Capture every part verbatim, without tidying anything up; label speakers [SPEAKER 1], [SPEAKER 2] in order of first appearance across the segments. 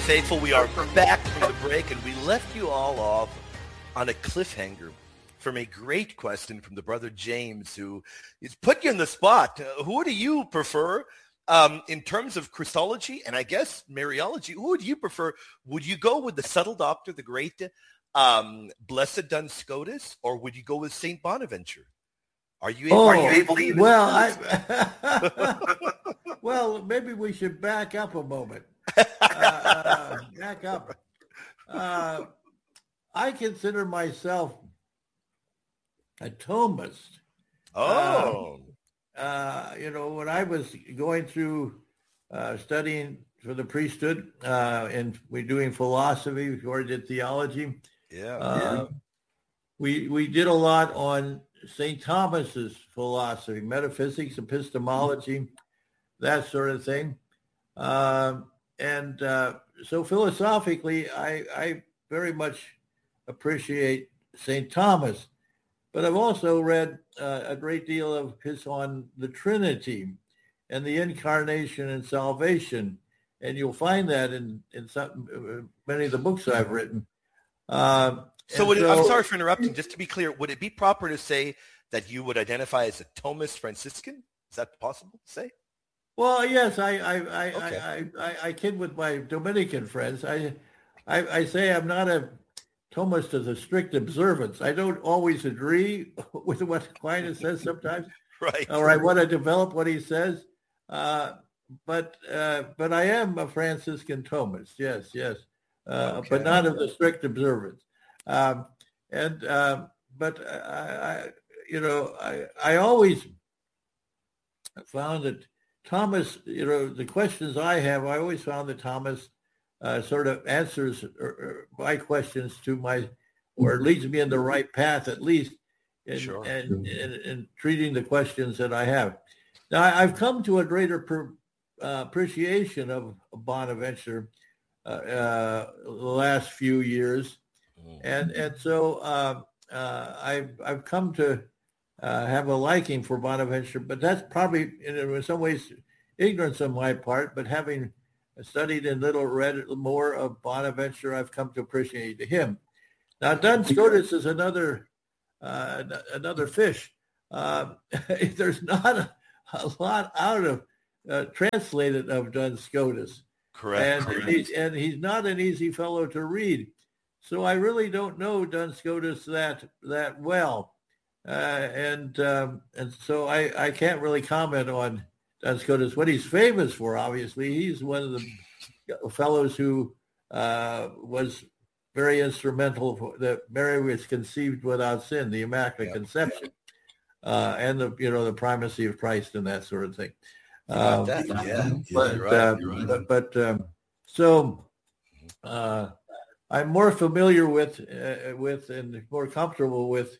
[SPEAKER 1] Faithful, we are back from the break, and we left you all off on a cliffhanger from a great question from the brother James, who is put you in the spot. Uh, who do you prefer um, in terms of Christology and I guess Mariology? Who would you prefer? Would you go with the subtle doctor, the great um, Blessed Duns Scotus, or would you go with Saint Bonaventure? Are you able,
[SPEAKER 2] oh,
[SPEAKER 1] are you able to even
[SPEAKER 2] well, I, well, maybe we should back up a moment. Uh, uh, back up. Uh, I consider myself a Thomist.
[SPEAKER 1] Oh.
[SPEAKER 2] Uh, uh, you know, when I was going through uh, studying for the priesthood uh, and we're doing philosophy before I did theology,
[SPEAKER 1] yeah,
[SPEAKER 2] uh, yeah. we we did a lot on Saint Thomas's philosophy, metaphysics, epistemology, that sort of thing. Uh, and uh, so philosophically, I, I very much appreciate Saint Thomas. But I've also read uh, a great deal of his on the Trinity and the incarnation and salvation. And you'll find that in, in some, uh, many of the books I've written. Uh,
[SPEAKER 1] so, would it, so I'm sorry for interrupting. Just to be clear, would it be proper to say that you would identify as a Thomist Franciscan? Is that possible to say?
[SPEAKER 2] Well, yes, I I I,
[SPEAKER 1] okay.
[SPEAKER 2] I, I, I kid with my Dominican friends. I, I I say I'm not a Thomist of the strict observance. I don't always agree with what Aquinas says sometimes.
[SPEAKER 1] Right.
[SPEAKER 2] Or I want to develop what he says. Uh, but uh, but I am a Franciscan Thomist. Yes, yes. Uh, okay. But not of the strict observance. Um, and uh, but I, I you know I I always found that Thomas, you know, the questions I have, I always found that Thomas uh, sort of answers or, or my questions to my, or leads me in the right path at least in,
[SPEAKER 1] sure.
[SPEAKER 2] in, in, in treating the questions that I have. Now, I've come to a greater per, uh, appreciation of Bonaventure uh, uh, the last few years. Mm. And and so uh, uh, I've, I've come to Uh, have a liking for Bonaventure, but that's probably in some ways ignorance on my part, but having studied and little read more of Bonaventure, I've come to appreciate him. Now, Duns Scotus is another uh, another fish. Uh, there's not a, a lot out of uh, translated of Duns Scotus.
[SPEAKER 1] Correct.
[SPEAKER 2] And,
[SPEAKER 1] correct.
[SPEAKER 2] He's, and he's not an easy fellow to read. So I really don't know Duns Scotus that, that well. Uh, and um, and so I, I can't really comment on Duns Scotus. What he's famous for, obviously, he's one of the fellows who uh, was very instrumental for that Mary was conceived without sin, the Immaculate yep. Conception, uh, and the you know the primacy of Christ and that sort of thing.
[SPEAKER 1] Um, that, yeah,
[SPEAKER 2] but
[SPEAKER 1] you're right,
[SPEAKER 2] uh,
[SPEAKER 1] you're right.
[SPEAKER 2] but, but um, so uh, I'm more familiar with uh, with and more comfortable with.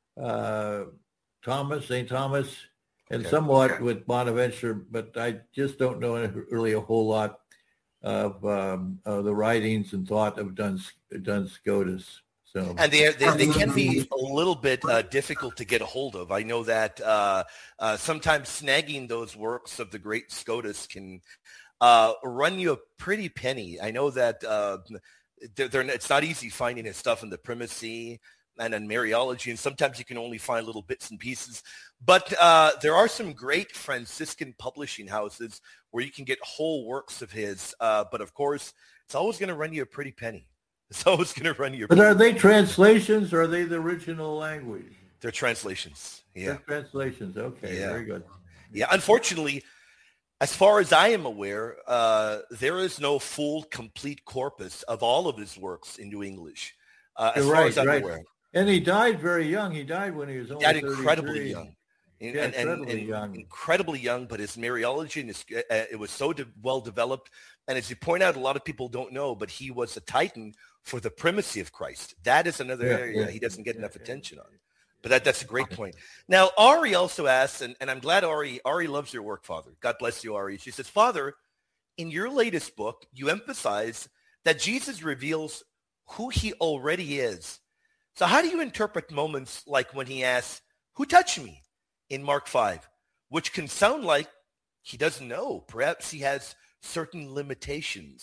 [SPEAKER 2] Uh, Thomas, Saint Thomas, and okay. somewhat okay. with Bonaventure, but I just don't know really a whole lot of, um, of the writings and thought of Duns, Duns Scotus. So,
[SPEAKER 1] and they, they they can be a little bit uh, difficult to get a hold of. I know that uh, uh, sometimes snagging those works of the great Scotus can uh, run you a pretty penny. I know that uh, they're, they're, it's not easy finding his stuff in the Primacy and in Mariology, and sometimes you can only find little bits and pieces. But uh, there are some great Franciscan publishing houses where you can get whole works of his. Uh, but of course, it's always going to run you a pretty penny. It's always going to run you a
[SPEAKER 2] But
[SPEAKER 1] pretty
[SPEAKER 2] are they
[SPEAKER 1] penny.
[SPEAKER 2] translations or are they the original language?
[SPEAKER 1] They're translations. Yeah.
[SPEAKER 2] They're translations. Okay,
[SPEAKER 1] yeah.
[SPEAKER 2] very good.
[SPEAKER 1] Yeah, unfortunately, as far as I am aware, uh, there is no full, complete corpus of all of his works into English. Uh, as
[SPEAKER 2] You're
[SPEAKER 1] far
[SPEAKER 2] right,
[SPEAKER 1] as I'm
[SPEAKER 2] right.
[SPEAKER 1] aware.
[SPEAKER 2] And he died very young. He died when he was only
[SPEAKER 1] He died incredibly young.
[SPEAKER 2] And, yeah, incredibly
[SPEAKER 1] and, and
[SPEAKER 2] young.
[SPEAKER 1] Incredibly young, but his Mariology, and his, uh, it was so de- well developed. And as you point out, a lot of people don't know, but he was a titan for the primacy of Christ. That is another yeah, area yeah, he doesn't get yeah, enough yeah, attention on. But that, that's a great point. Now, Ari also asks, and, and I'm glad Ari, Ari loves your work, Father. God bless you, Ari. She says, Father, in your latest book, you emphasize that Jesus reveals who he already is. So how do you interpret moments like when he asks, who touched me in Mark five, which can sound like he doesn't know. Perhaps he has certain limitations.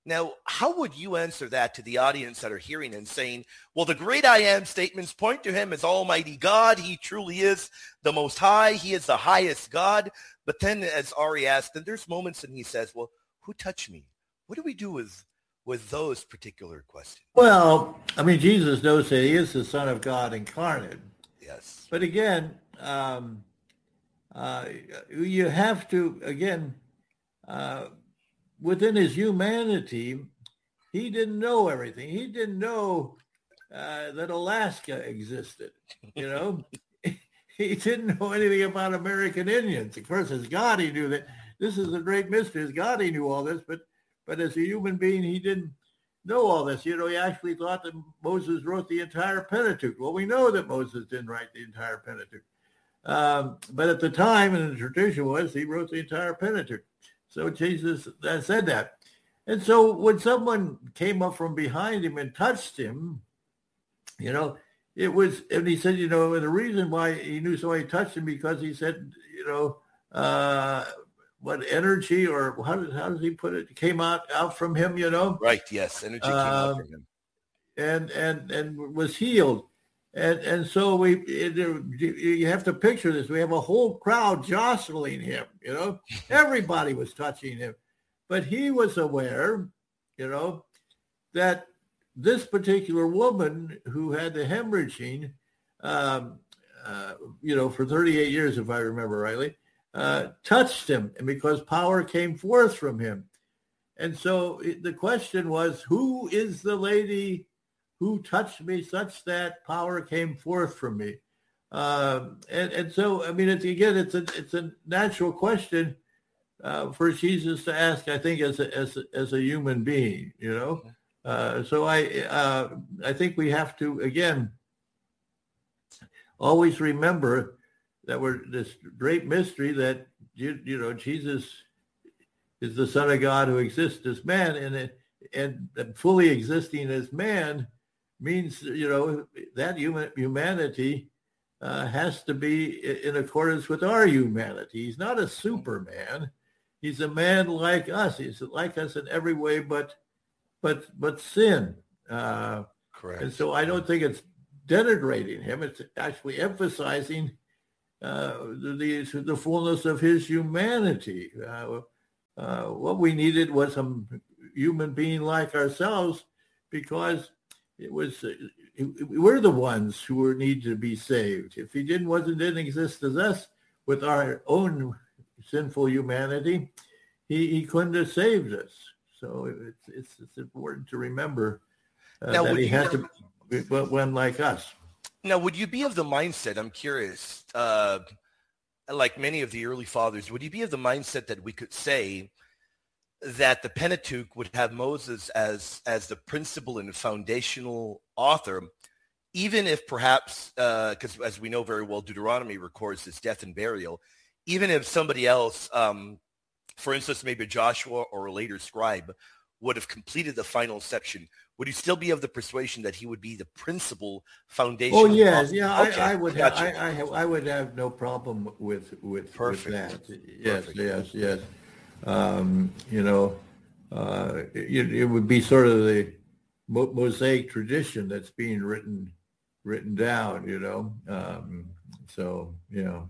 [SPEAKER 1] Now, how would you answer that to the audience that are hearing and saying, well, the great I am statements point to him as Almighty God. He truly is the Most High. He is the highest God. But then, as Ari asked, then there's moments and he says, well, who touched me? What do we do with, with those particular questions?
[SPEAKER 2] Well, I mean, Jesus knows that he is the Son of God incarnate.
[SPEAKER 1] Yes.
[SPEAKER 2] But again, um, uh, you have to, again, uh, within his humanity, he didn't know everything. He didn't know uh, that Alaska existed, you know. He didn't know anything about American Indians. Of course, as God, he knew that. This is a great mystery. As God, he knew all this, but but as a human being, he didn't know all this. You know, he actually thought that Moses wrote the entire Pentateuch. Well, we know that Moses didn't write the entire Pentateuch. Um, but at the time, and the tradition was, he wrote the entire Pentateuch. So Jesus said that. And so when someone came up from behind him and touched him, you know, it was, and he said, you know, the reason why he knew somebody touched him because he said, you know, uh, what energy or how does, how does he put it, came out, out from him, you know?
[SPEAKER 1] Right, yes, energy came um, out from him.
[SPEAKER 2] And, and, and was healed. And and so we, it, you have to picture this. We have a whole crowd jostling him, you know. Everybody was touching him. But he was aware, you know, that this particular woman who had the hemorrhaging, um, uh, you know, for thirty-eight years, if I remember rightly, uh, touched him, and because power came forth from him. And so it, the question was, who is the lady who touched me such that power came forth from me? Um, and, and so, I mean, it's, again, it's a, it's a natural question uh, for Jesus to ask, I think, as a, as a, as a human being, you know? Uh, so I, uh, I think we have to, again, always remember that we're this great mystery that, you, you know, Jesus is the Son of God who exists as man, and, and, and fully existing as man means, you know, that human humanity uh, has to be in accordance with our humanity. He's not a Superman. He's a man like us. He's like us in every way, but but but sin. Uh,
[SPEAKER 1] Correct.
[SPEAKER 2] And so I don't think it's denigrating him. It's actually emphasizing uh, the, the the fullness of his humanity. Uh, uh, what we needed was a human being like ourselves, because it was uh, it, we're the ones who were need to be saved. If he didn't wasn't didn't exist as us with our own sinful humanity, he, he couldn't have saved us. So it's it's, it's important to remember uh, now, that he had to be one like us.
[SPEAKER 1] Now, would you be of the mindset? I'm curious. Uh, like many of the early fathers, would you be of the mindset that we could say that the Pentateuch would have Moses as as the principal and foundational author, even if perhaps, because uh, as we know very well, Deuteronomy records his death and burial, even if somebody else, um, for instance, maybe Joshua or a later scribe, would have completed the final section, would you still be of the persuasion that he would be the principal foundational?
[SPEAKER 2] Oh yes, yeah, okay. I, I would have, I, I, have, I would have no problem with with, with that. Yes, Perfect. yes, yes. Um, you know, uh, it, it would be sort of the Mosaic tradition that's being written written down, you know. Um, so, you know.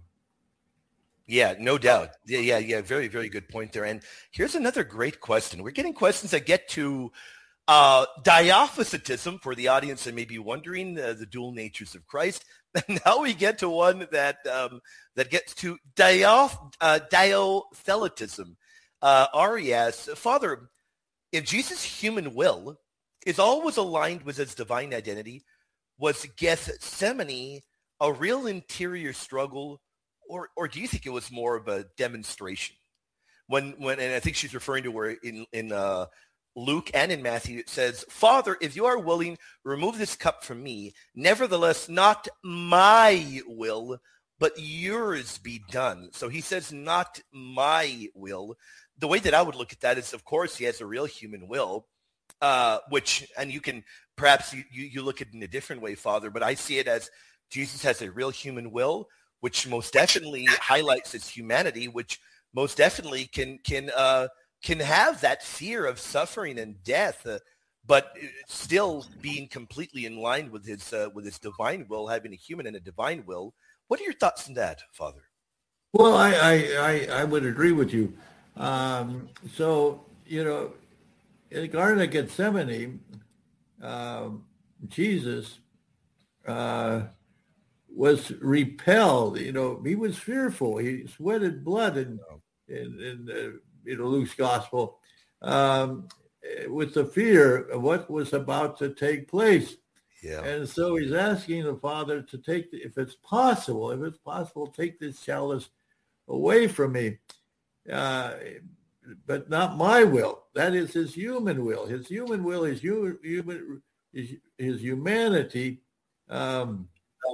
[SPEAKER 1] Yeah, no doubt. Yeah, yeah, yeah. Very, very good point there. And here's another great question. We're getting questions that get to uh, diophysitism for the audience that may be wondering uh, the dual natures of Christ. And now we get to one that um, that gets to dio, uh, diotheletism. Uh, Ari asks, Father, if Jesus' human will is always aligned with his divine identity, was Gethsemane a real interior struggle, or or do you think it was more of a demonstration? When when and I think she's referring to where in in uh, Luke and in Matthew it says, Father, if you are willing, remove this cup from me. Nevertheless, not my will, but yours be done. So he says, not my will. The way that I would look at that is, of course, he has a real human will, uh, which, and you can, perhaps you, you, you look at it in a different way, Father, but I see it as Jesus has a real human will, which most definitely highlights his humanity, which most definitely can, can uh, can have that fear of suffering and death, uh, but still being completely in line with his uh, with his divine will, having a human and a divine will. What are your thoughts on that, Father?
[SPEAKER 2] Well, I I, I, I would agree with you. Um, so, you know, in the Garden of Gethsemane, uh, Jesus uh, was repelled. You know, he was fearful. He sweated blood in, in, in uh, you know, Luke's gospel, um, with the fear of what was about to take place.
[SPEAKER 1] Yeah.
[SPEAKER 2] And so he's asking the Father to take, if it's possible, if it's possible, take this chalice away from me. Uh, but not my will. That is his human will. His human will is human, his, his humanity um,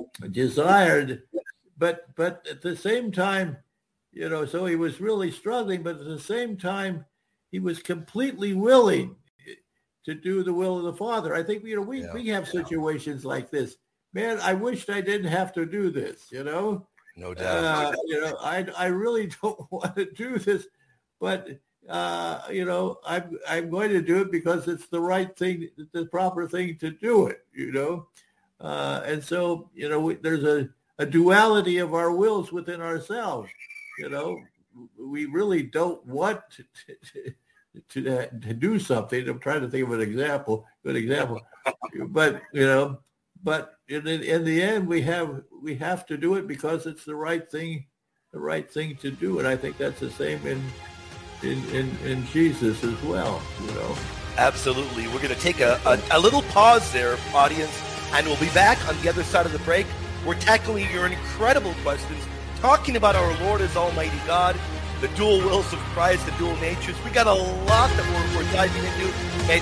[SPEAKER 2] desired, but but at the same time, you know, so he was really struggling, but at the same time, he was completely willing to do the will of the Father. I think, you know, we, yeah, we have situations yeah. like this. Man, I wished I didn't have to do this, you know?
[SPEAKER 1] No doubt.
[SPEAKER 2] Uh, you know, I I really don't want to do this, but uh, you know, I'm I'm going to do it because it's the right thing, the proper thing to do it. You know, uh, and so you know, we, there's a, a duality of our wills within ourselves. You know, we really don't want to to, to, to do something. I'm trying to think of an example, good example, but you know. But in, in the end, we have we have to do it because it's the right thing, the right thing to do. And I think that's the same in in in, in Jesus as well. You know.
[SPEAKER 1] Absolutely. We're going to take a, a, a little pause there, audience, and we'll be back on the other side of the break. We're tackling your incredible questions, talking about our Lord as Almighty God, the dual wills of Christ, the dual natures. We got a lot that we're, we're diving into, and